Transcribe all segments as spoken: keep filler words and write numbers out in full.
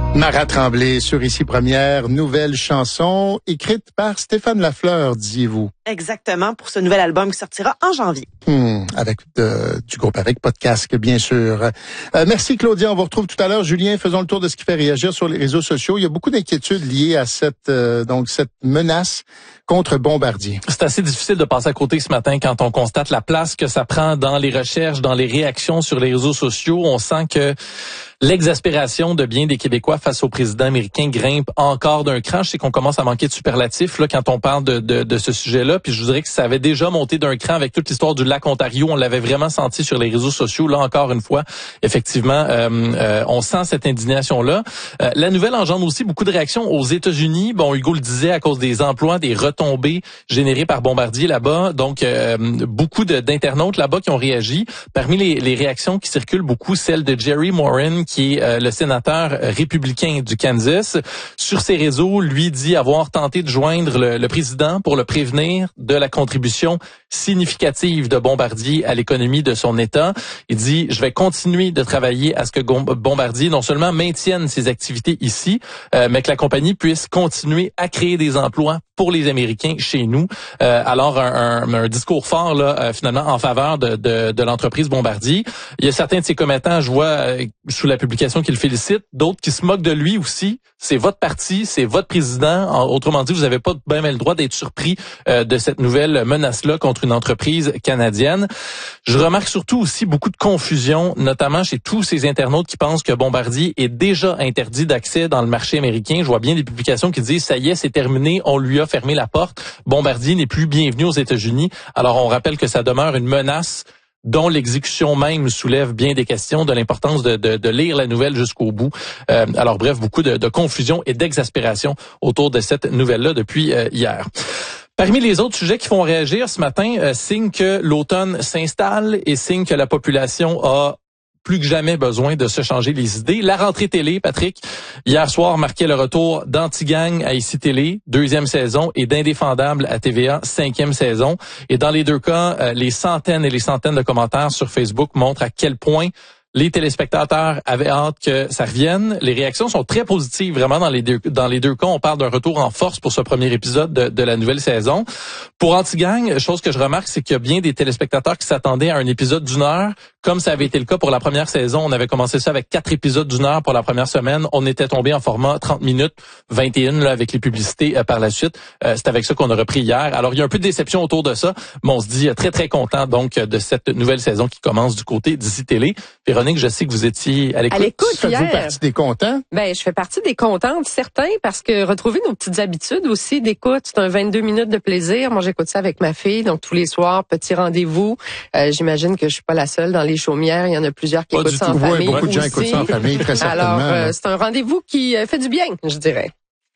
Mara Tremblay sur Ici Première, nouvelle chanson écrite par Stéphane Lafleur, disiez-vous. Exactement, pour ce nouvel album qui sortira en janvier. Hmm, avec de, du groupe avec podcast, bien sûr. Euh, merci Claudia, on vous retrouve tout à l'heure. Julien, faisons le tour de ce qui fait réagir sur les réseaux sociaux. Il y a beaucoup d'inquiétudes liées à cette euh, donc cette menace contre Bombardier. C'est assez difficile de passer à côté ce matin quand on constate la place que ça prend dans les recherches, dans les réactions sur les réseaux sociaux. On sent que l'exaspération de bien des Québécois face au président américain grimpe encore d'un cran. Je sais qu'on commence à manquer de superlatifs là quand on parle de, de, de ce sujet-là. Puis je vous dirais que ça avait déjà monté d'un cran avec toute l'histoire du lac Ontario. On l'avait vraiment senti sur les réseaux sociaux. Là, encore une fois, effectivement, euh, euh, on sent cette indignation-là. Euh, la nouvelle engendre aussi beaucoup de réactions aux États-Unis. Bon, Hugo le disait, à cause des emplois, des retombées générées par Bombardier là-bas. Donc, euh, beaucoup de, d'internautes là-bas qui ont réagi. Parmi les, les réactions qui circulent beaucoup, celle de Jerry Moran, qui est euh, le sénateur républicain du Kansas. Sur ses réseaux, lui dit avoir tenté de joindre le, le président pour le prévenir de la contribution significative de Bombardier à l'économie de son État. Il dit, je vais continuer de travailler à ce que Bombardier non seulement maintienne ses activités ici, euh, mais que la compagnie puisse continuer à créer des emplois pour les Américains chez nous. Euh, alors, un, un, un discours fort là, euh, finalement, en faveur de, de, de l'entreprise Bombardier. Il y a certains de ses commettants, je vois, euh, sous la publication qui le félicitent, d'autres qui se moquent de lui aussi. C'est votre parti, c'est votre président. Autrement dit, vous n'avez pas bien le droit d'être surpris euh, de cette nouvelle menace-là contre une entreprise canadienne. Je remarque surtout aussi beaucoup de confusion, notamment chez tous ces internautes qui pensent que Bombardier est déjà interdit d'accès dans le marché américain. Je vois bien des publications qui disent « ça y est, c'est terminé, on lui a fermé la porte. Bombardier n'est plus bienvenu aux États-Unis ». Alors, on rappelle que ça demeure une menace dont l'exécution même soulève bien des questions, de l'importance de, de, de lire la nouvelle jusqu'au bout. Euh, alors bref, beaucoup de, de confusion et d'exaspération autour de cette nouvelle-là depuis euh, hier. Parmi les autres sujets qui font réagir ce matin, euh, signe que l'automne s'installe et signe que la population a plus que jamais besoin de se changer les idées. La rentrée télé, Patrick, hier soir marquait le retour d'Antigang à Ici Télé, deuxième saison, et d'Indéfendable à T V A, cinquième saison. Et dans les deux cas, euh, les centaines et les centaines de commentaires sur Facebook montrent à quel point les téléspectateurs avaient hâte que ça revienne. Les réactions sont très positives, vraiment, dans les deux, dans les deux cas. On parle d'un retour en force pour ce premier épisode de, de la nouvelle saison. Pour Antigang, chose que je remarque, c'est qu'il y a bien des téléspectateurs qui s'attendaient à un épisode d'une heure, comme ça avait été le cas pour la première saison. On avait commencé ça avec quatre épisodes d'une heure pour la première semaine. On était tombé en format trente minutes, vingt et une là, avec les publicités euh, par la suite. Euh, c'est avec ça qu'on a repris hier. Alors, il y a un peu de déception autour de ça, mais on se dit euh, très, très content donc de cette nouvelle saison qui commence du côté d'Ici Télé. Véronique, je sais que vous étiez à l'écoute. À l'écoute, Faites-vous hier. partie des contents? Ben, je fais partie des contentes, certains, parce que retrouver nos petites habitudes aussi d'écoute, c'est un vingt-deux minutes de plaisir. Moi, j'écoute ça avec ma fille, donc tous les soirs, petit rendez-vous. Euh, j'imagine que je suis pas la seule dans les chaumières. Il y en a plusieurs qui Pas écoutent du ça tout. en Oui, famille. beaucoup de gens aussi. écoutent ça en famille, très certainement. Alors, euh, c'est un rendez-vous qui euh, fait du bien, je dirais.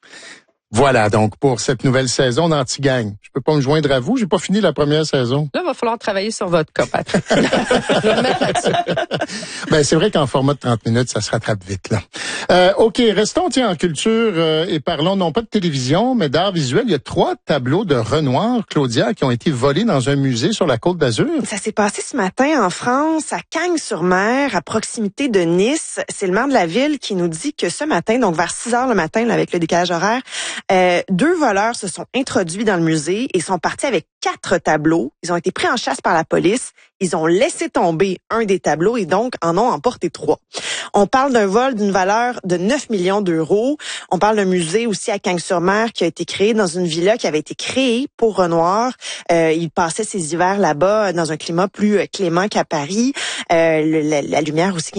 Voilà, donc, pour cette nouvelle saison d'Antigang. Je peux pas me joindre à vous, j'ai pas fini la première saison. Là, il va falloir travailler sur votre cas, Patrick. Je vais me mettre là-dessus. Ben, c'est vrai qu'en format de trente minutes, ça se rattrape vite, là. Euh, OK, restons, tiens, en culture euh, et parlons non pas de télévision, mais d'art visuel. Il y a trois tableaux de Renoir, Claudia, qui ont été volés dans un musée sur la Côte d'Azur. Ça s'est passé ce matin en France, à Cagnes-sur-Mer, à proximité de Nice. C'est le maire de la ville qui nous dit que ce matin, donc vers six heures le matin, là, avec le décalage horaire, euh, deux voleurs se sont introduits dans le musée et sont partis avec quatre tableaux. Ils ont été pris en chasse par la police. Ils ont laissé tomber un des tableaux et donc en ont emporté trois. On parle d'un vol d'une valeur de neuf millions d'euros. On parle d'un musée aussi à Cagnes-sur-Mer qui a été créé dans une villa qui avait été créée pour Renoir. Euh, il passait ses hivers là-bas dans un climat plus clément qu'à Paris. Euh, le, la, la lumière aussi